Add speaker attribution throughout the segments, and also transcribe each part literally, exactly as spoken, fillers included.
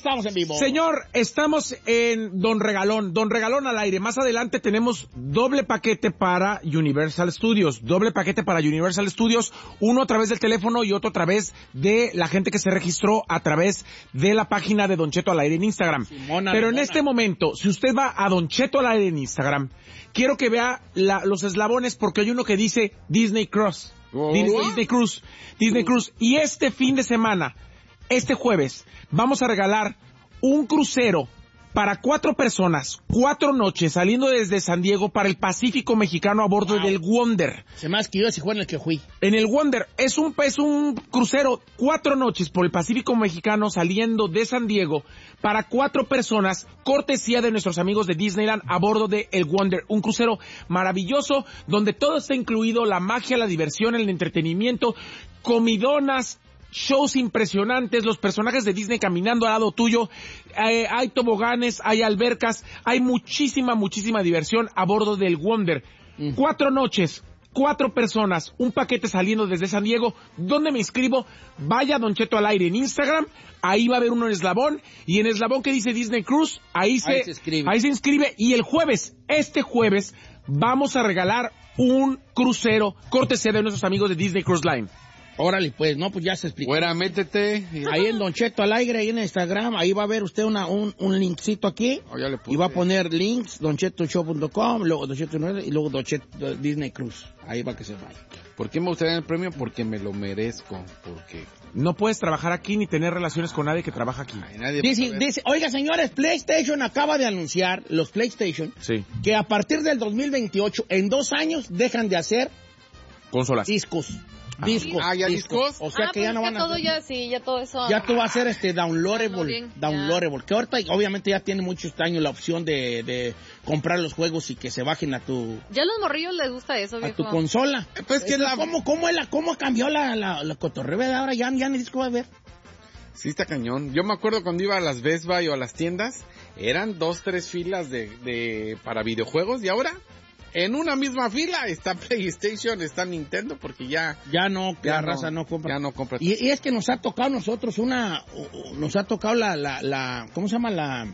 Speaker 1: estamos en vivo.
Speaker 2: Señor, estamos en Don Regalón, Don Regalón al aire. Más adelante tenemos doble paquete para Universal Studios, doble paquete para Universal Studios, uno a través del teléfono y otro a través de la gente que se registró a través de la página de Don Cheto al aire en Instagram. Simona, Pero en Simona. Este momento, si usted va a Don Cheto al aire en Instagram, quiero que vea la, los eslabones porque hay uno que dice Disney Cruise. Oh. Disney, Disney Cruise, Disney oh. Cruise. Y este fin de semana, este jueves, vamos a regalar un crucero para cuatro personas, cuatro noches, saliendo desde San Diego para el Pacífico Mexicano a bordo wow. del Wonder.
Speaker 1: Se más que yo, si fue en el que fui.
Speaker 2: En el Wonder, es un, es un crucero, cuatro noches por el Pacífico Mexicano saliendo de San Diego para cuatro personas, cortesía de nuestros amigos de Disneyland a bordo de el Wonder. Un crucero maravilloso donde todo está incluido, la magia, la diversión, el entretenimiento, comidonas, shows impresionantes, los personajes de Disney caminando al lado tuyo, eh, hay toboganes, hay albercas, hay muchísima, muchísima diversión a bordo del Wonder. Mm. Cuatro noches, cuatro personas, un paquete saliendo desde San Diego. ¿Dónde me inscribo? Vaya Don Cheto al aire en Instagram, ahí va a haber uno en eslabón, y en eslabón que dice Disney Cruise, ahí se,
Speaker 1: ahí se inscribe.
Speaker 2: Ahí se inscribe, y el jueves, este jueves, vamos a regalar un crucero, cortesía de nuestros amigos de Disney Cruise Line.
Speaker 1: Órale, pues, no, pues ya se explicó.
Speaker 3: Fuera, métete.
Speaker 1: Ahí en Don Cheto al aire, ahí en Instagram, ahí va a ver usted una, un, un linkcito aquí.
Speaker 3: Oh, ya le puse.
Speaker 1: Y va a poner links, don cheto show punto com, luego Don Cheto y luego Don Cheto Disney Cruise. Ahí va que se vaya.
Speaker 3: ¿Por qué me gustaría el premio? Porque me lo merezco. Porque
Speaker 2: no puedes trabajar aquí ni tener relaciones con nadie que trabaja aquí.
Speaker 3: Ay, nadie
Speaker 1: dice, dice, oiga, señores, PlayStation acaba de anunciar, los PlayStation,
Speaker 2: sí.
Speaker 1: que a partir del dos mil veintiocho, en dos años, dejan de hacer
Speaker 2: consolas.
Speaker 1: Discos. Discos.
Speaker 3: Ah, ¿ya discos?
Speaker 1: discos? O sea
Speaker 4: ah,
Speaker 1: que
Speaker 4: pues
Speaker 1: ya no
Speaker 4: que
Speaker 1: van a...
Speaker 4: todo ya, sí, ya todo eso...
Speaker 1: Ya tú vas a hacer este downloadable,
Speaker 4: Downloading,
Speaker 1: downloadable. Que ahorita obviamente ya tiene muchos años la opción de, de comprar los juegos y que se bajen a tu...
Speaker 4: Ya a los morrillos les gusta eso, viejo.
Speaker 1: A tu consola.
Speaker 3: Pues que la...
Speaker 1: ¿Cómo, cómo, es la, cómo cambió la, la, la cotorreo de ahora? Ya, ya ni disco va a ver.
Speaker 3: Sí está cañón. Yo me acuerdo cuando iba a las Best Buy o a las tiendas, eran dos, tres filas de, de para videojuegos y ahora... En una misma fila está PlayStation, está Nintendo, porque ya...
Speaker 1: Ya no,
Speaker 3: ya
Speaker 1: la
Speaker 3: no,
Speaker 1: raza no compra.
Speaker 3: Ya no compra.
Speaker 1: Y, y es que nos ha tocado a nosotros una... Nos ha tocado la... la, la ¿cómo se llama? La,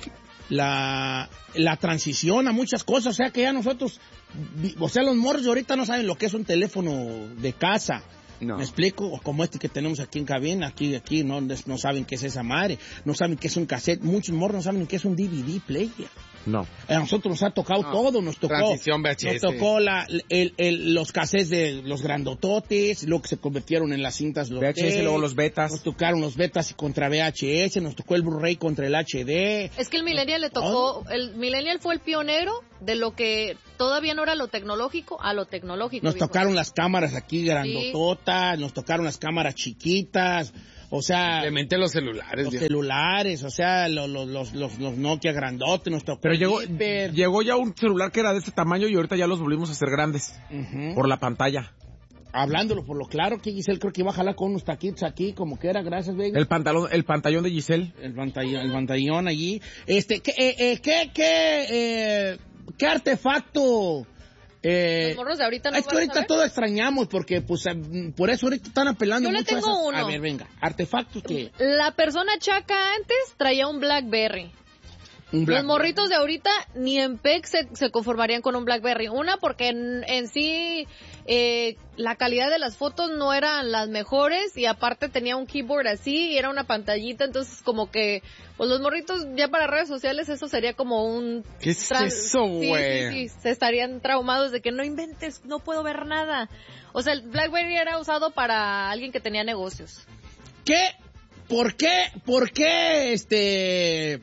Speaker 1: la... La transición a muchas cosas. O sea que ya nosotros... O sea, los morros de ahorita no saben lo que es un teléfono de casa. No. ¿Me explico? O como este que tenemos aquí en cabina, aquí, aquí, no, no saben qué es esa madre, no saben qué es un cassette, muchos morros no saben qué es un D V D player.
Speaker 2: No.
Speaker 1: A nosotros nos ha tocado no. todo, nos tocó,
Speaker 3: Transición V H S.
Speaker 1: nos tocó la, el, el, los cassettes de los grandototes, luego que se convirtieron en las cintas los
Speaker 2: V H S,
Speaker 1: T,
Speaker 2: luego los betas.
Speaker 1: Nos tocaron los betas contra V H S, nos tocó el Blu-ray contra el H D.
Speaker 4: Es que el Millennial le tocó, el Millennial fue el pionero de lo que todavía no era lo tecnológico a lo tecnológico.
Speaker 1: Nos
Speaker 4: viejo.
Speaker 1: tocaron las cámaras aquí grandototas, sí. Nos tocaron las cámaras chiquitas. O sea...
Speaker 3: Simplemente los celulares.
Speaker 1: Los
Speaker 3: viejo.
Speaker 1: celulares, o sea, los, los, los, los, los Nokia grandotes, nos tocó.
Speaker 2: Pero llegó, llegó ya un celular que era de ese tamaño y ahorita ya los volvimos a hacer grandes. Uh-huh. Por la pantalla.
Speaker 1: Hablándolo por lo claro, que Giselle creo que iba a jalar con unos taquitos aquí, como que era, gracias, venga.
Speaker 2: El pantalón, el pantallón de Giselle.
Speaker 1: El pantallón, el pantallón allí. Este, ¿qué, eh, eh, qué, qué, eh, qué artefacto... Eh,
Speaker 4: los morros de ahorita no
Speaker 1: es que ahorita todo extrañamos porque pues por eso ahorita están apelando
Speaker 4: Yo
Speaker 1: mucho
Speaker 4: le tengo
Speaker 1: a esas,
Speaker 4: uno.
Speaker 1: A ver, venga, artefactos que
Speaker 4: la persona chaca antes traía un BlackBerry. Un Blackberry. Los morritos de ahorita ni en P E C se, se conformarían con un BlackBerry. Una porque en, en sí eh, la calidad de las fotos no eran las mejores y aparte tenía un keyboard así y era una pantallita, entonces como que pues los morritos ya para redes sociales eso sería como un...
Speaker 3: ¿Qué es tra- eso, güey?
Speaker 4: Sí, sí, sí, se estarían traumados de que no inventes, no puedo ver nada. O sea, el BlackBerry era usado para alguien que tenía negocios.
Speaker 1: ¿Qué? ¿Por qué? ¿Por qué este...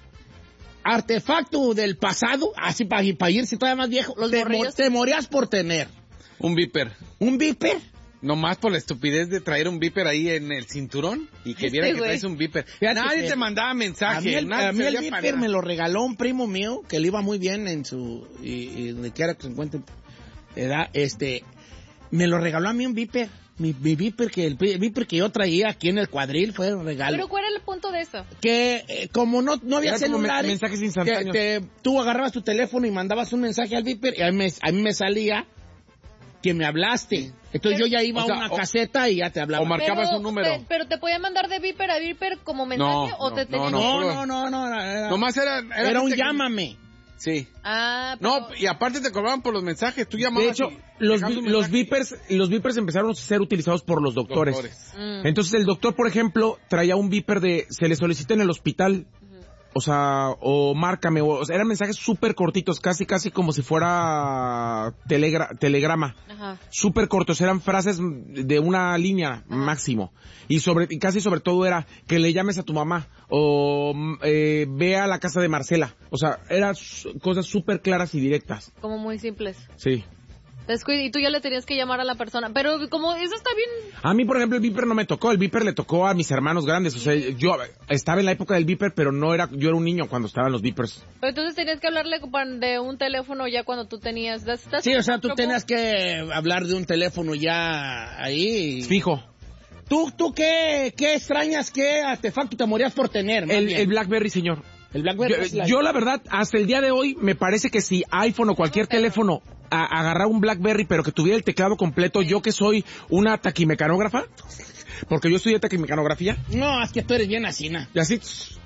Speaker 1: artefacto del pasado, así para pa irse todavía más viejo,
Speaker 4: los
Speaker 1: te, mo- te morías por tener?
Speaker 3: Un Viper.
Speaker 1: ¿Un Viper?
Speaker 3: Nomás por la estupidez de traer un Viper ahí en el cinturón y que vieran este que traes un Viper. Fíjate nadie que te mandaba mensaje.
Speaker 1: A mí el,
Speaker 3: nadie
Speaker 1: a mí el Viper
Speaker 3: para...
Speaker 1: me lo regaló un primo mío que le iba muy bien en su... y, y donde quiera que se encuentre edad, este... Me lo regaló a mí un Viper. Mi, mi Viper, que el, el Viper que yo traía aquí en el cuadril fue un regalo.
Speaker 4: ¿Pero cuál era el punto de eso?
Speaker 1: Que eh, como no, no había
Speaker 2: era
Speaker 1: celulares,
Speaker 2: me, mensajes instantáneos.
Speaker 1: Que, te, tú agarrabas tu teléfono y mandabas un mensaje al Viper y a mí me, a mí me salía que me hablaste. Entonces
Speaker 4: Pero,
Speaker 1: yo ya iba
Speaker 3: o sea,
Speaker 1: a una
Speaker 3: o,
Speaker 1: caseta y ya te hablaba.
Speaker 3: O marcabas
Speaker 4: pero,
Speaker 3: un número.
Speaker 4: Te, pero te podían mandar de Viper a Viper como mensaje
Speaker 3: No,
Speaker 4: o
Speaker 3: no,
Speaker 4: te tenían
Speaker 3: no,
Speaker 1: No, no, no, no. Era,
Speaker 3: Nomás era... Era,
Speaker 1: era un
Speaker 3: gente que-
Speaker 1: llámame.
Speaker 3: Sí.
Speaker 4: Ah, pero...
Speaker 3: No, y aparte te cobraban por los mensajes. Tú llamabas.
Speaker 2: De hecho,
Speaker 3: y
Speaker 2: los,
Speaker 3: dejabas un
Speaker 2: los
Speaker 3: mensaje.
Speaker 2: beepers, los beepers empezaron a ser utilizados por los doctores.
Speaker 3: Doctores.
Speaker 4: Mm.
Speaker 2: Entonces el doctor, por ejemplo, traía un beeper de se le solicita en el hospital, o sea, o márcame, o, o sea, eran mensajes súper cortitos, casi casi como si fuera telegra, telegrama.
Speaker 4: Ajá.
Speaker 2: Súper cortos, eran frases de una línea máximo. Y sobre y casi sobre todo era que le llames a tu mamá o eh, ve a la casa de Marcela. O sea, eran cosas súper claras y directas.
Speaker 4: Como muy simples.
Speaker 2: Sí.
Speaker 4: Descuida, y tú ya le tenías que llamar a la persona. Pero como eso está bien...
Speaker 2: A mí, por ejemplo, el Viper no me tocó. El Viper le tocó a mis hermanos grandes. O sea, yo estaba en la época del Viper, pero no era, yo era un niño cuando estaban los Vipers.
Speaker 4: Pero entonces tenías que hablarle de un teléfono ya cuando tú tenías... that's- that's
Speaker 1: Sí, o sea, tú
Speaker 4: otro
Speaker 1: tenías que hablar de un teléfono ya ahí.
Speaker 2: Fijo.
Speaker 1: ¿Tú, tú qué, qué extrañas, qué artefacto te morías por tener? más
Speaker 2: El,
Speaker 1: bien?
Speaker 2: el BlackBerry, señor.
Speaker 1: El BlackBerry.
Speaker 2: Yo,
Speaker 1: es la-
Speaker 2: yo, la verdad, hasta el día de hoy, me parece que si iPhone o cualquier teléfono a, agarraba un BlackBerry, pero que tuviera el teclado completo, yo que soy una taquimecanógrafa, porque yo estudié taquimecanografía,
Speaker 1: No, es que tú eres bien asina.
Speaker 2: y así,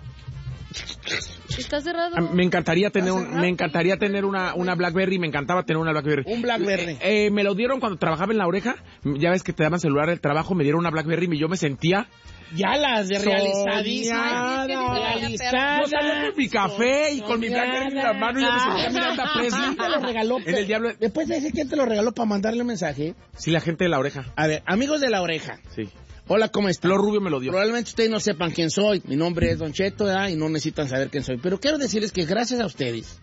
Speaker 4: Está cerrado.
Speaker 2: a- me encantaría tener un- me encantaría tener una, una BlackBerry, me encantaba tener una BlackBerry.
Speaker 1: Un BlackBerry.
Speaker 2: Eh, eh, me lo dieron cuando trabajaba en La Oreja, ya ves que te daban celular del trabajo, me dieron una BlackBerry y yo me sentía
Speaker 1: Ya las de realizadísimas.
Speaker 2: Soñada.
Speaker 1: Realizada.
Speaker 2: Yo salía con mi café y con mi BlackBerry en la mano y yo me sentía Miranda Presley.
Speaker 1: ¿Quién te lo regaló?
Speaker 2: En el diablo.
Speaker 1: Después de ese, ¿quién te lo regaló para mandarle un mensaje?
Speaker 2: Sí, la gente de La Oreja.
Speaker 1: A ver, amigos de La Oreja.
Speaker 2: Sí.
Speaker 1: Hola, ¿cómo están?
Speaker 2: Flor Rubio me lo dio.
Speaker 1: Probablemente ustedes no sepan quién soy. Mi nombre es Don Cheto, ¿verdad? Y no necesitan saber quién soy. Pero quiero decirles que gracias a ustedes,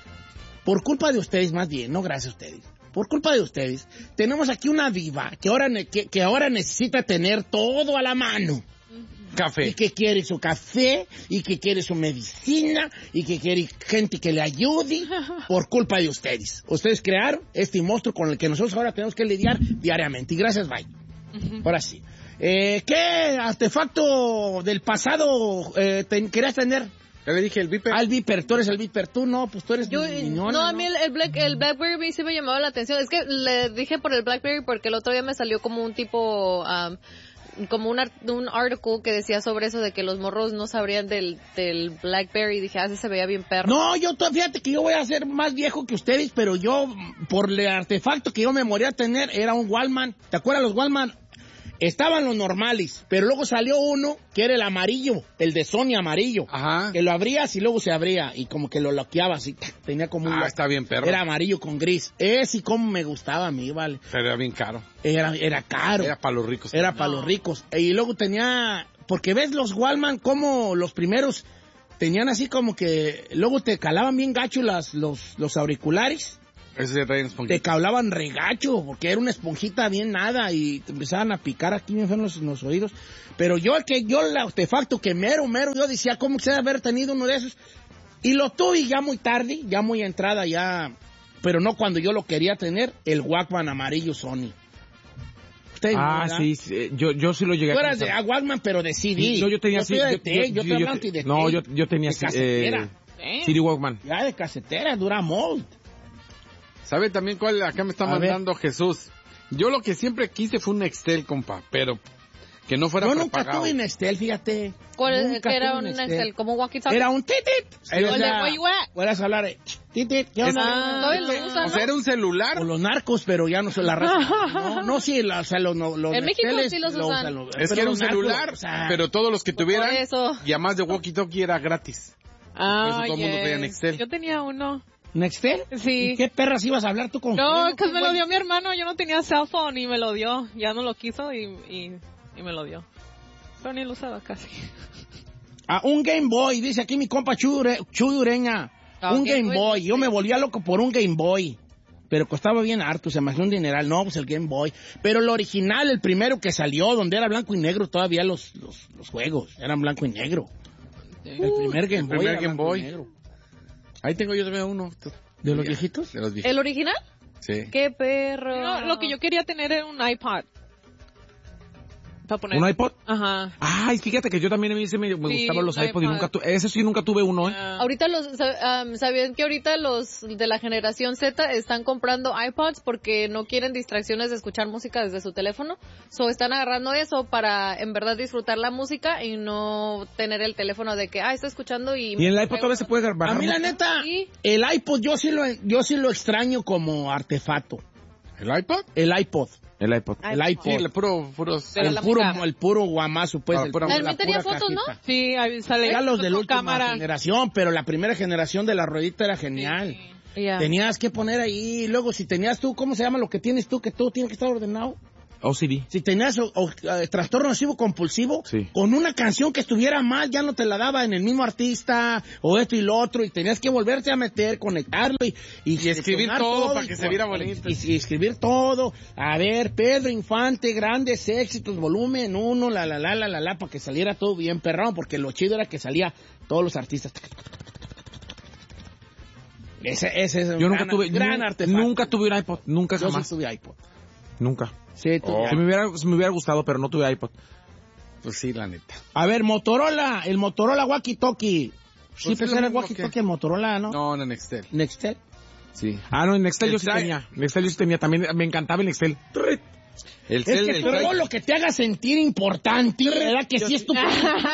Speaker 1: por culpa de ustedes más bien, no gracias a ustedes, por culpa de ustedes, tenemos aquí una diva que ahora, ne- que, que ahora necesita tener todo a la mano. Y
Speaker 3: Café.
Speaker 1: que quiere su café, y que quiere su medicina, y que quiere gente que le ayude por culpa de ustedes. Ustedes crearon este monstruo con el que nosotros ahora tenemos que lidiar diariamente. Y gracias, bye. Ahora sí. Eh, ¿Qué artefacto del pasado eh, te- querías tener?
Speaker 3: Ya le dije el Viper.
Speaker 1: Al Viper, tú eres el Viper, tú no, pues tú eres
Speaker 4: Yo,
Speaker 1: niñona,
Speaker 4: no, a mí el, el, Black, el BlackBerry sí me llamaba la atención. Es que le dije por el BlackBerry porque el otro día me salió como un tipo, um, como un, art- un artículo que decía sobre eso de que los morros no sabrían del, del BlackBerry. Dije, ah, ese se veía bien perro.
Speaker 1: No, yo, to- fíjate que yo voy a ser más viejo que ustedes, pero yo, por el artefacto que yo me moría a tener, era un Wallman. ¿Te acuerdas los Wallman? Estaban los normales, pero luego salió uno que era el amarillo, el de Sony amarillo.
Speaker 3: Ajá.
Speaker 1: Que lo abrías y luego se abría y como que lo loqueabas y tenía como un...
Speaker 3: Ah,
Speaker 1: lock.
Speaker 3: está bien, perro.
Speaker 1: Era amarillo con gris. Ese como me gustaba a mí, vale.
Speaker 3: Pero era bien caro.
Speaker 1: Era, era caro.
Speaker 3: Era para los ricos.
Speaker 1: Era para los ricos. Y luego tenía... Porque ves los Wallman como los primeros tenían así como que... Luego te calaban bien gacho las, los, los auriculares.
Speaker 3: Ese se trae en
Speaker 1: Te
Speaker 3: esponjita.
Speaker 1: calaban regacho porque era una esponjita bien nada y te empezaban a picar aquí bien feo en los, en los oídos. Pero yo, que yo el artefacto que mero, mero, yo decía, ¿cómo se debe haber tenido uno de esos? Y lo tuve ya muy tarde, ya muy entrada, ya... Pero no cuando yo lo quería tener, el Walkman amarillo Sony. Ustedes no,
Speaker 2: Ah,
Speaker 1: ¿verdad?
Speaker 2: sí, sí, yo, yo sí lo llegué
Speaker 1: Tú
Speaker 2: a
Speaker 1: eras de
Speaker 2: conocer.
Speaker 1: ah, Walkman, pero de C D.
Speaker 2: Sí, yo, yo tenía
Speaker 1: yo, soy de tape, yo, te hablo antes de
Speaker 2: No,
Speaker 1: tape.
Speaker 2: yo, yo tenía
Speaker 1: De casetera.
Speaker 2: eh, C D Walkman.
Speaker 1: Ya de casetera, dura mold.
Speaker 3: ¿Sabe también cuál? Acá me está
Speaker 1: A
Speaker 3: mandando Jesús. Yo lo que siempre quise fue un Nextel, compa, pero que no fuera
Speaker 1: Yo nunca
Speaker 3: prepagado.
Speaker 1: tuve Nextel, fíjate.
Speaker 4: ¿Cuál,
Speaker 1: Nunca
Speaker 4: que era
Speaker 1: tuve
Speaker 4: un
Speaker 1: Nextel.
Speaker 4: Nextel? ¿Como walkie-talkie?
Speaker 1: Era un titit.
Speaker 4: O el de where you at.
Speaker 1: Puedes hablar de titit. ¿Qué onda?
Speaker 4: Ah, todavía lo usan,
Speaker 3: O sea,
Speaker 4: ¿no?
Speaker 3: era un celular.
Speaker 1: O los narcos, pero ya no son la raza. No, no sí, la, o sea, los, no, los
Speaker 4: En México
Speaker 1: Nexteles
Speaker 4: sí los
Speaker 1: lo
Speaker 4: usan.
Speaker 1: los-
Speaker 3: Es
Speaker 1: pero
Speaker 3: que era un
Speaker 1: los narcos,
Speaker 3: celular,
Speaker 1: o sea,
Speaker 3: pero todos los que tuvieran,
Speaker 4: Por eso.
Speaker 3: y además de walkie-talkie era gratis.
Speaker 5: Ah,
Speaker 3: Por eso todo el mundo
Speaker 5: yes.
Speaker 3: traía Nextel.
Speaker 5: Yo tenía uno.
Speaker 1: ¿Nextel?
Speaker 5: Sí.
Speaker 1: ¿Y qué perras ibas a hablar tú con?
Speaker 5: No,
Speaker 1: ¿Qué,
Speaker 5: que me lo
Speaker 1: güey?
Speaker 5: dio mi hermano. Yo no tenía cell phone y me lo dio. Ya no lo quiso y, y, y me lo dio. Pero ni lo usaba casi.
Speaker 1: Ah, un Game Boy, dice aquí mi compa Chuy Ure- Chuy Ureña.
Speaker 4: Ah,
Speaker 1: un
Speaker 4: Game
Speaker 1: Game
Speaker 4: Boy.
Speaker 1: Boy. Yo me volvía loco por un Game Boy. Pero costaba bien harto, se me hacía un dineral. No, pues el Game Boy. Pero el original, el primero que salió, donde era blanco y negro, todavía los, los, los juegos eran blanco y negro. El primer Game
Speaker 3: el
Speaker 1: Boy.
Speaker 3: primer
Speaker 1: era
Speaker 3: Game
Speaker 1: blanco y
Speaker 3: Boy.
Speaker 1: negro.
Speaker 3: Ahí tengo yo también uno.
Speaker 1: ¿De los
Speaker 3: Ya,
Speaker 1: viejitos?
Speaker 3: De los viejitos.
Speaker 4: ¿El original?
Speaker 3: Sí.
Speaker 4: ¡Qué perro!
Speaker 5: No, lo que yo quería tener era un iPod. Para poner.
Speaker 2: ¿Un iPod?
Speaker 5: Ajá.
Speaker 2: Ay, fíjate que yo también a mí se me, me
Speaker 5: Sí,
Speaker 2: gustaban los
Speaker 5: un
Speaker 2: iPods y
Speaker 5: iPod.
Speaker 2: nunca tuve, ese sí nunca tuve uno, ¿eh?
Speaker 5: Ah.
Speaker 4: Ahorita los, sab- um, ¿sabían que ahorita los de la generación Z están comprando iPods porque no quieren distracciones de escuchar música desde su teléfono? So están agarrando eso para en verdad disfrutar la música y no tener el teléfono de que, ah, estoy escuchando y...
Speaker 2: Y en el iPod todavía se puede bajar.
Speaker 1: A mí la
Speaker 2: música.
Speaker 1: neta,
Speaker 4: Sí.
Speaker 1: el iPod yo sí lo, yo sí lo extraño como artefacto.
Speaker 3: ¿El iPod?
Speaker 1: El iPod.
Speaker 2: El iPod.
Speaker 1: El iPod.
Speaker 3: Sí, el puro, puros...
Speaker 5: Pero
Speaker 1: el
Speaker 5: la
Speaker 1: puro,
Speaker 5: música.
Speaker 1: el puro guamazo, pues.
Speaker 3: Ah,
Speaker 1: el
Speaker 3: pura-
Speaker 1: puro-
Speaker 4: También
Speaker 1: la
Speaker 4: tenía
Speaker 1: pura
Speaker 4: fotos, ¿no?
Speaker 1: cajita.
Speaker 5: Sí, ahí sale.
Speaker 1: Ya los de la
Speaker 5: con
Speaker 1: última
Speaker 5: cámara.
Speaker 1: generación, pero la primera generación de la ruedita era genial.
Speaker 4: Ya.
Speaker 1: Tenías que poner ahí, y luego si tenías tú, ¿cómo se llama lo que tienes tú? Que todo tiene que estar ordenado.
Speaker 2: O C D.
Speaker 1: Si tenías o- o, eh, trastorno obsesivo compulsivo,
Speaker 2: Sí.
Speaker 1: con una canción que estuviera mal, ya no te la daba en el mismo artista, o esto y lo otro, y tenías que volverte a meter, conectarlo y,
Speaker 3: Y escribir
Speaker 1: detonar
Speaker 3: todo para
Speaker 1: y-
Speaker 3: que se viera bonito.
Speaker 1: Y, y escribir todo. A ver, Pedro Infante, grandes éxitos, volumen uno, la la la la la la, para que saliera todo bien perrón, porque lo chido era que salía todos los artistas. Ese, ese es un
Speaker 2: Yo nunca
Speaker 1: gran,
Speaker 2: tuve,
Speaker 1: gran
Speaker 2: nu-
Speaker 1: artefacto.
Speaker 2: nunca tuve un iPod, nunca
Speaker 1: Yo sí
Speaker 2: jamás.
Speaker 1: tuve iPod.
Speaker 2: Nunca.
Speaker 1: Sí, tuve
Speaker 3: Oh.
Speaker 1: iPod.
Speaker 2: Si me hubiera, si me hubiera gustado, pero no tuve iPod.
Speaker 3: Pues sí, la neta.
Speaker 1: A ver, Motorola, el Motorola Walkie Talkie. Sí,
Speaker 3: Pues
Speaker 1: pues
Speaker 3: es lo
Speaker 1: era el
Speaker 3: mismo
Speaker 1: Walkie
Speaker 3: que-
Speaker 1: Talkie Motorola, ¿no?
Speaker 3: No, no, en Nextel.
Speaker 1: Nextel.
Speaker 3: Sí.
Speaker 2: Ah, no, en Nextel
Speaker 3: El
Speaker 2: yo sí
Speaker 3: trae-
Speaker 2: tenía. En Nextel yo sí tenía. También me encantaba el Nextel.
Speaker 3: El
Speaker 1: Es
Speaker 3: cel,
Speaker 1: que
Speaker 3: el
Speaker 1: todo
Speaker 3: trae-
Speaker 1: lo que te haga sentir importante, ¿verdad? Que sí es tu... Todo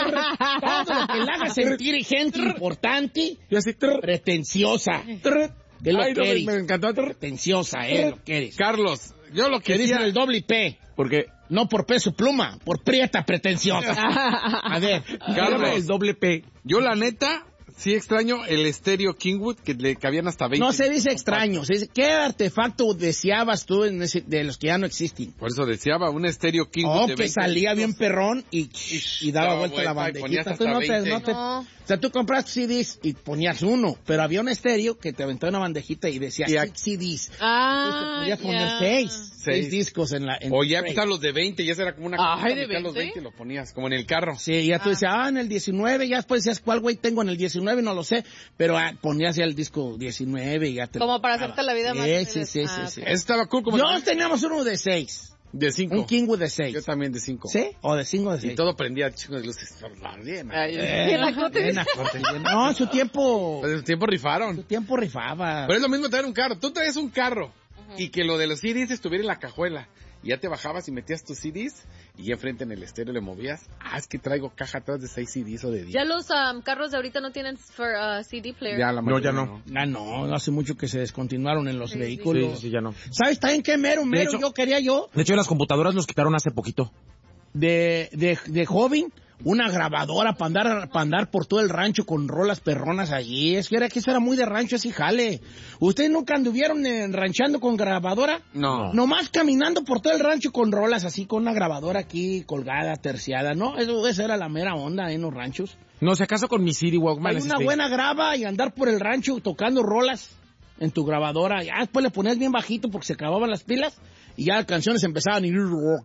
Speaker 1: lo que le haga sentir gente importante,
Speaker 2: Y así.
Speaker 1: pretenciosa. Que es lo
Speaker 2: Ay,
Speaker 1: que
Speaker 2: no, me,
Speaker 1: eres.
Speaker 2: me encantaba.
Speaker 1: Pretenciosa, es lo que eres.
Speaker 3: Carlos, yo lo
Speaker 1: Que
Speaker 3: que
Speaker 1: dicen
Speaker 3: decía...
Speaker 1: el doble P.
Speaker 2: Porque,
Speaker 1: No por peso pluma, por prieta pretenciosa. A ver,
Speaker 3: Carlos.
Speaker 2: el doble P.
Speaker 3: Yo la neta, sí extraño el estéreo Kingwood, que le cabían hasta veinte.
Speaker 1: no se dice extraño, se dice, ¿qué artefacto deseabas tú en ese- de los que ya no existen?
Speaker 3: Por eso deseaba un estéreo Kingwood
Speaker 1: Oh,
Speaker 3: de
Speaker 1: que
Speaker 3: veinte
Speaker 1: salía bien
Speaker 3: discos.
Speaker 1: perrón y, y daba
Speaker 3: daba
Speaker 1: vuelta la
Speaker 3: vuelta y ponías
Speaker 1: bandejita. Tú
Speaker 3: hasta
Speaker 1: no te,
Speaker 3: veinte.
Speaker 1: no te-
Speaker 4: No.
Speaker 1: o sea, tú compraste C Ds y ponías uno, pero había un estéreo que te aventaba una bandejita y decía
Speaker 3: Y
Speaker 1: six
Speaker 3: aquí-
Speaker 1: C Ds.
Speaker 5: Ah,
Speaker 1: Entonces podías poner
Speaker 5: ya.
Speaker 1: seis, seis
Speaker 3: Seis.
Speaker 1: discos en la... En
Speaker 3: O ya
Speaker 1: el tray.
Speaker 3: empezaban los de veinte, ya era como una...
Speaker 5: Ay,
Speaker 3: cajita,
Speaker 5: ¿de
Speaker 3: metías los
Speaker 5: veinte?
Speaker 3: veinte y lo ponías, como en el carro.
Speaker 1: Sí, ya tú decías, ah, en el diecinueve, ya después decías, ¿cuál güey tengo en el diecinueve? No lo sé, pero ah, ponías ya el disco diecinueve y ya te...
Speaker 4: Como para hacerte la vida más
Speaker 1: Sí,
Speaker 4: fácil.
Speaker 1: sí, sí,
Speaker 4: Ah,
Speaker 1: sí, sí.
Speaker 4: ok.
Speaker 3: Ese estaba cool como...
Speaker 1: Yo teníamos uno de seis,
Speaker 3: De cinco.
Speaker 1: un Kingwood de seis.
Speaker 3: Yo también de cinco.
Speaker 1: ¿Sí? O de cinco o de
Speaker 3: Y
Speaker 1: seis.
Speaker 3: todo prendía chicos de luces. Bien.
Speaker 5: Ay,
Speaker 1: Eh,
Speaker 4: Bien, la cote.
Speaker 1: bien acote, bien. No, en su tiempo,
Speaker 3: Pues en su tiempo
Speaker 1: en
Speaker 3: rifaron.
Speaker 1: su tiempo rifaba.
Speaker 3: Pero es lo mismo traer un carro. Tú traes un carro y que lo de los C Ds estuviera en la cajuela. Y ya te bajabas y metías tus C Ds y ya enfrente en el estéreo le movías. Ah, es que traigo caja atrás de seis C Ds o de diez.
Speaker 4: Ya los um, carros de ahorita no tienen for, uh, C D player.
Speaker 3: Ya la
Speaker 2: No,
Speaker 3: mayoría
Speaker 2: ya no.
Speaker 1: Ah, no, no hace mucho que se descontinuaron en los
Speaker 4: Sí, sí.
Speaker 1: vehículos.
Speaker 2: Sí, sí, ya no.
Speaker 1: ¿Sabes también qué mero, mero?
Speaker 2: hecho-
Speaker 1: yo quería yo,
Speaker 2: De hecho, las computadoras los quitaron hace poquito.
Speaker 1: de, de, de joven, una grabadora para andar, para andar por todo el rancho con rolas perronas allí. Es que era que eso era muy de rancho, así jale. ¿Ustedes nunca anduvieron eh, ranchando con grabadora?
Speaker 3: No.
Speaker 1: Nomás caminando por todo el rancho con rolas así, con una grabadora aquí colgada, terciada, ¿no? Eso, esa era la mera onda en los ranchos.
Speaker 2: No, si acaso con mi C D Walkman.
Speaker 1: Hay
Speaker 2: ese
Speaker 1: una
Speaker 2: sí.
Speaker 1: buena grava y andar por el rancho tocando rolas en tu grabadora. Ya después le ponías bien bajito porque se acababan las pilas y ya las canciones empezaban y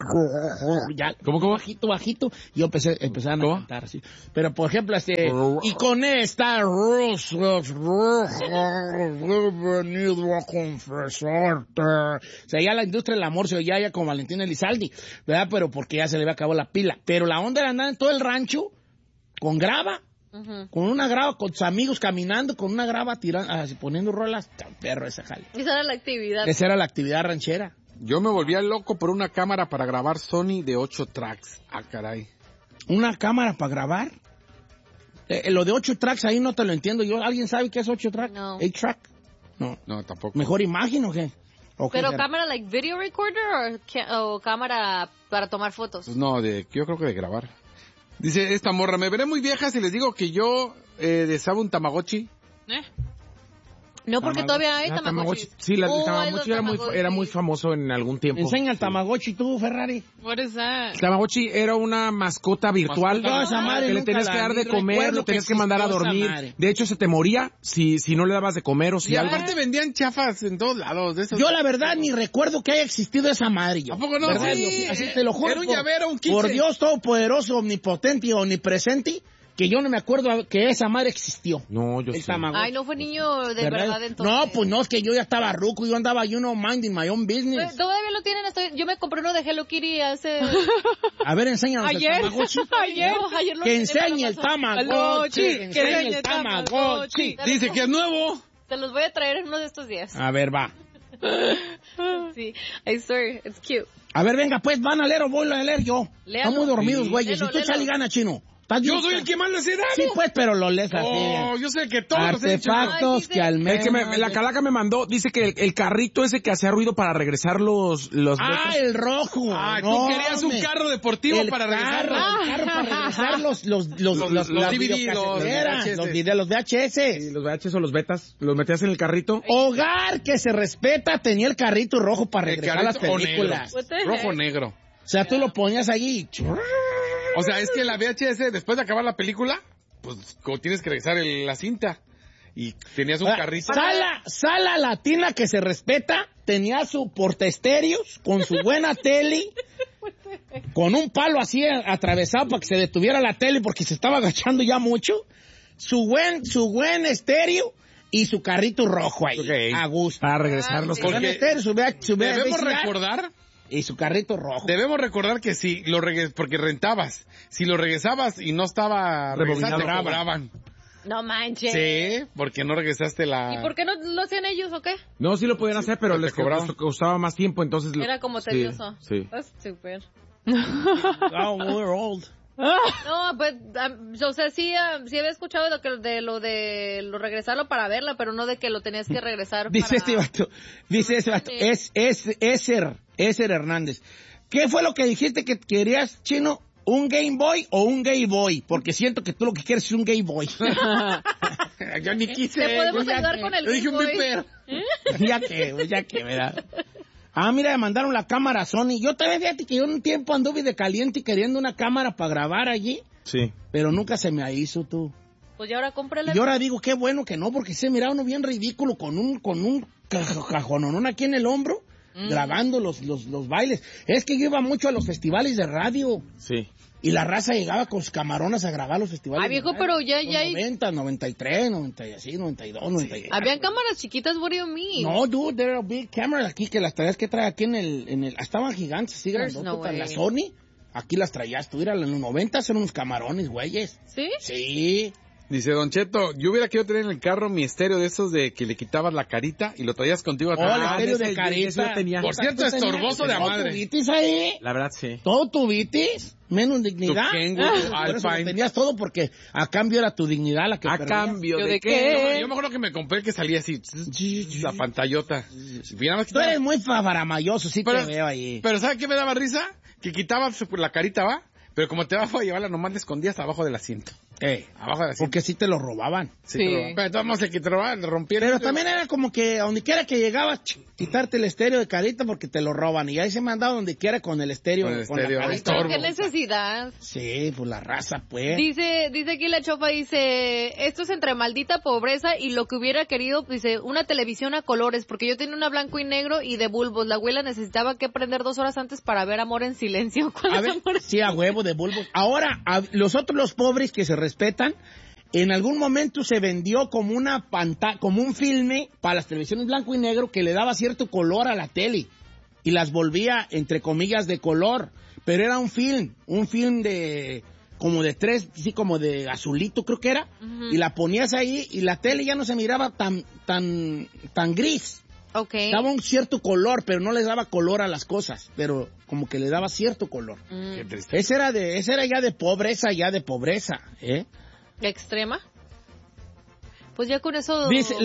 Speaker 1: ya
Speaker 2: ¿Cómo, cómo?
Speaker 1: bajito, bajito y yo empecé, empezaban a
Speaker 2: ¿Cómo?
Speaker 1: cantar así. Pero por ejemplo, este y con esta he venido a confesarte. O sea, ya la industria del amor se oía ya con Valentín Elizalde, ¿verdad? Pero porque ya se le había acabado la pila. Pero la onda era andar en todo el rancho con grava,
Speaker 4: Ujú.
Speaker 1: con una grava, con tus amigos caminando, con una grava tirando, así, poniendo rolas. Tan perro esa jale.
Speaker 4: Esa era la actividad.
Speaker 1: Esa era la actividad ranchera.
Speaker 3: Yo me volvía loco por una cámara para grabar Sony de ocho tracks. Ah, caray.
Speaker 1: ¿Una cámara para grabar? Eh, lo de ocho tracks ahí no te lo entiendo yo. ¿Alguien sabe qué es ocho track?
Speaker 4: No.
Speaker 1: ¿Eight track? No.
Speaker 3: No, tampoco.
Speaker 1: ¿Mejor imagen o qué? ¿O qué
Speaker 4: Pero
Speaker 1: será?
Speaker 4: cámara like video recorder o, ca- o cámara para tomar fotos.
Speaker 3: Pues no, de, yo creo que de grabar. Dice esta morra, me veré muy vieja si les digo que yo eh, deseaba un Tamagotchi.
Speaker 5: ¿Eh?
Speaker 4: No, porque
Speaker 1: Tamagotchi.
Speaker 4: todavía hay
Speaker 2: La
Speaker 4: Tamagotchi.
Speaker 2: Sí, la, el
Speaker 4: Oh, hay
Speaker 2: Tamagotchi
Speaker 4: los
Speaker 2: era muy,
Speaker 4: Tamagotchi.
Speaker 2: era muy famoso en algún tiempo.
Speaker 1: Enseña el Tamagotchi tú, Ferrari.
Speaker 5: What is that?
Speaker 2: El Tamagotchi era una mascota virtual
Speaker 3: Mascota.
Speaker 1: No, esa madre
Speaker 2: que le
Speaker 1: nunca
Speaker 2: tenías
Speaker 1: la
Speaker 2: que dar
Speaker 1: vi.
Speaker 2: de comer,
Speaker 1: Recuerdo
Speaker 2: lo tenías
Speaker 1: que
Speaker 2: que mandar a
Speaker 1: existió esa
Speaker 2: dormir.
Speaker 1: madre.
Speaker 2: De hecho, se te moría si, si no le dabas de comer o si
Speaker 3: Y
Speaker 2: algo.
Speaker 3: aparte vendían chafas en todos lados. De esos.
Speaker 1: Yo la verdad ni recuerdo que haya existido esa madre. Yo.
Speaker 3: ¿A poco no?
Speaker 1: ¿Verdad?
Speaker 3: Sí.
Speaker 1: Yo- así te lo juro.
Speaker 3: Era un
Speaker 1: por-
Speaker 3: llavero, un quince.
Speaker 1: Por Dios todopoderoso, omnipotente y omnipresente, que yo no me acuerdo que esa madre existió.
Speaker 2: No, yo
Speaker 1: El
Speaker 2: sí.
Speaker 1: Tamagotchi.
Speaker 4: Ay, no fue niño de
Speaker 1: ¿Verdad?
Speaker 4: verdad entonces.
Speaker 1: No, pues no, es que yo ya estaba ruco, yo andaba, you know, minding my own business.
Speaker 4: Pues, todavía lo tienen, estoy, yo me compré uno de Hello Kitty hace...
Speaker 1: A ver, enséñanos
Speaker 5: Ayer,
Speaker 1: el Tamagotchi.
Speaker 5: ayer.
Speaker 4: No, ayer lo
Speaker 1: Que
Speaker 4: tiene,
Speaker 1: enseñe
Speaker 4: me
Speaker 1: el
Speaker 4: lo pasó.
Speaker 1: Tamagotchi.
Speaker 5: Que
Speaker 1: Que enseñe el
Speaker 5: enseñe
Speaker 1: Tamagotchi.
Speaker 5: Tamagotchi.
Speaker 3: Dice que es nuevo.
Speaker 4: Te los voy a traer en uno de estos días.
Speaker 1: A ver, va.
Speaker 4: Sí, I swear, it's cute.
Speaker 1: A ver, venga, pues, ¿van a leer o voy a leer yo?
Speaker 4: Léalo.
Speaker 1: Están muy dormidos,
Speaker 3: Sí.
Speaker 1: güeyes.
Speaker 4: Léelo,
Speaker 1: Y tú
Speaker 4: léelo.
Speaker 1: échale gana, chino. ¿Estás
Speaker 3: Yo
Speaker 1: bien?
Speaker 3: soy el que más les he dado.
Speaker 1: Sí, pues, pero lo lees así.
Speaker 3: Oh, yo sé el que todos los he hecho.
Speaker 1: Artefactos
Speaker 4: Ay, dice-
Speaker 1: que al menos...
Speaker 2: El que me- la calaca me mandó, dice que el, el carrito ese que hacía ruido para regresar los... los
Speaker 1: Ah, el rojo.
Speaker 3: Ah,
Speaker 1: No,
Speaker 3: tú querías un
Speaker 1: hombre.
Speaker 3: carro deportivo
Speaker 1: El
Speaker 3: para
Speaker 1: carro,
Speaker 3: regresar.
Speaker 1: el carro para regresar los, los, los,
Speaker 3: Los-
Speaker 1: los,
Speaker 3: los
Speaker 1: las
Speaker 3: D V D, los
Speaker 1: videocaseteras,
Speaker 3: V H S.
Speaker 1: los videos, los V H S.
Speaker 2: Sí, los V H S o los betas, los metías en el carrito.
Speaker 1: Hogar que se respeta tenía el carrito rojo para
Speaker 3: El
Speaker 1: regresar a las
Speaker 3: carrito o
Speaker 1: películas.
Speaker 3: negro.
Speaker 4: What the
Speaker 3: Rojo
Speaker 4: heck?
Speaker 3: negro.
Speaker 1: O sea, tú lo ponías allí.
Speaker 3: O sea, es que la V H S, después de acabar la película, pues como tienes que regresar el- la cinta. Y tenías un
Speaker 1: Ahora,
Speaker 3: carrito.
Speaker 1: Sala, sala latina que se respeta tenía su portaestéreos con su buena tele, con un palo así atravesado para que se detuviera la tele porque se estaba agachando ya mucho. Su buen, su buen estéreo y su carrito rojo ahí.
Speaker 2: Ok.
Speaker 1: A gusto.
Speaker 2: Para regresar los
Speaker 4: sí.
Speaker 1: Su buen
Speaker 3: Porque
Speaker 1: estéreo, su V- su V-
Speaker 3: Debemos
Speaker 1: V C R
Speaker 3: recordar,
Speaker 1: y su carrito rojo.
Speaker 3: debemos recordar que si lo regres, porque rentabas, si lo regresabas y no estaba
Speaker 2: Rebobinado,
Speaker 3: regresado, te
Speaker 1: cobraban.
Speaker 3: cobraban.
Speaker 4: No manches.
Speaker 3: Sí, porque no regresaste la...
Speaker 4: ¿Y por qué no lo hacían ellos o qué?
Speaker 2: No, sí lo podían hacer, pero
Speaker 3: pero te
Speaker 2: les
Speaker 3: cobraban.
Speaker 2: costaba, costaba más tiempo, entonces... lo-
Speaker 4: Era como
Speaker 2: sí,
Speaker 4: tedioso.
Speaker 2: Sí.
Speaker 4: That's stupid.
Speaker 1: Oh, we're old.
Speaker 4: No, pues, um, o sea, sí, um, sí había escuchado de, que, de lo de lo regresarlo para verla, pero no de que lo tenías que regresar
Speaker 1: Dice
Speaker 4: para...
Speaker 1: este vato, dice este vato,
Speaker 4: Sí.
Speaker 1: es, es, Eser, Eser Hernández. ¿Qué fue lo que dijiste que querías, Chino? ¿Un Game Boy o un Game Boy? Porque siento que tú lo que quieres es un Game Boy.
Speaker 3: Yo ni quise.
Speaker 4: Te podemos
Speaker 3: yo ya
Speaker 4: ayudar
Speaker 3: que-
Speaker 4: con el
Speaker 3: Yo dije un
Speaker 4: Game Boy.
Speaker 3: Viper.
Speaker 1: ya que, güey, ya que, ¿verdad? Ah, mira, me mandaron la cámara Sony. Yo también, fíjate que yo un tiempo anduve de caliente y queriendo una cámara para grabar allí,
Speaker 2: Sí.
Speaker 1: pero nunca se me hizo, tú.
Speaker 4: Pues ya ahora cómprala.
Speaker 1: Y ahora digo, qué bueno que no, porque se miraba uno bien ridículo con un, con un ca- cajonón aquí en el hombro,
Speaker 4: Mm.
Speaker 1: grabando los, los, los bailes. Es que yo iba mucho a los festivales de radio.
Speaker 2: Sí.
Speaker 1: Y la raza llegaba con sus camaronas a grabar los festivales.
Speaker 4: Ay, viejo,
Speaker 1: de
Speaker 4: pero
Speaker 1: radio.
Speaker 4: ya-
Speaker 1: Los
Speaker 4: ya hay-
Speaker 1: noventa, noventa y tres, noventa y así, noventa y dos, noventa y cuatro.
Speaker 4: Habían cámaras chiquitas, what do you mean?
Speaker 1: No, dude, there are big cameras aquí que las traías que trae aquí en el, en el, estaban gigantes, sí,
Speaker 4: There's
Speaker 1: grandototas.
Speaker 4: no
Speaker 1: La
Speaker 4: way.
Speaker 1: Sony, aquí las traías tú, en los noventa eran unos camarones, güeyes.
Speaker 4: ¿Sí?
Speaker 1: Sí.
Speaker 3: Dice Don Cheto, yo hubiera querido tener en el carro mi estéreo de esos de que le quitabas la carita y lo traías contigo a
Speaker 1: Oh, el
Speaker 3: trabajar.
Speaker 1: estéreo
Speaker 2: ese-
Speaker 1: de
Speaker 2: ese
Speaker 1: carita.
Speaker 2: yo tenía.
Speaker 3: Por cierto,
Speaker 1: ¿Tú tenías
Speaker 3: estorboso de a
Speaker 1: todo
Speaker 3: madre.
Speaker 1: tu vitis ahí?
Speaker 2: La verdad, sí.
Speaker 1: Todo tu vitis, menos dignidad.
Speaker 3: Tu Kenwood, tu
Speaker 1: Por eso lo
Speaker 3: Alpine.
Speaker 1: tenías todo porque a cambio era tu dignidad la que
Speaker 2: ¿A
Speaker 1: perdías.
Speaker 2: cambio
Speaker 5: ¿Yo
Speaker 2: de
Speaker 5: de
Speaker 2: qué?
Speaker 5: qué?
Speaker 3: Yo, yo me acuerdo que me compré el que salía así, la pantallota. Y nada más
Speaker 1: Tú eres
Speaker 3: quitaba-
Speaker 1: muy faramayoso, sí
Speaker 3: Pero-
Speaker 1: te veo ahí.
Speaker 3: Pero ¿sabes qué me daba risa? Que quitabas la carita, ¿va? Pero como te vas a llevarla, nomás la escondías abajo del asiento.
Speaker 1: Eh,
Speaker 3: Abajo del asiento.
Speaker 1: porque sí te lo robaban.
Speaker 3: Sí.
Speaker 5: Sí.
Speaker 3: Pero, pero todos el que te robaban, le rompieron.
Speaker 1: Pero también era como que a donde quiera que llegabas, ch, quitarte el estéreo de carita porque te lo roban. Y ahí se me han dado donde quiera con el estéreo.
Speaker 3: Con el
Speaker 1: con la
Speaker 3: estéreo,
Speaker 1: carita.
Speaker 3: estorbo.
Speaker 4: ¿Qué necesidad?
Speaker 1: Sí, pues la raza, pues.
Speaker 4: Dice, dice aquí la chofa, dice, esto es entre maldita pobreza y lo que hubiera querido, dice, una televisión a colores, porque yo tenía una blanco y negro y de bulbos. La abuela necesitaba que prender dos horas antes para ver Amor en Silencio. ¿Cuál
Speaker 1: A
Speaker 4: es
Speaker 1: ver,
Speaker 4: Amor en
Speaker 1: sí, a huevo de bulbos. Ahora, a- los otros, los pobres que se respetan, en algún momento se vendió como una pantalla, como un filme para las televisiones blanco y negro que le daba cierto color a la tele y las volvía, entre comillas, de color. Pero era un film, un film de como de tres, sí, como de azulito creo que era,
Speaker 4: Ujú.
Speaker 1: y la ponías ahí y la tele ya no se miraba tan, tan, tan gris.
Speaker 4: Ok.
Speaker 1: Daba un cierto color, pero no le daba color a las cosas, pero como que le daba cierto color.
Speaker 4: Mm,
Speaker 3: Qué triste.
Speaker 1: Ese era de, ese era ya de pobreza, ya de pobreza, ¿eh?
Speaker 4: ¿Extrema? Pues ya con eso...
Speaker 1: Dice,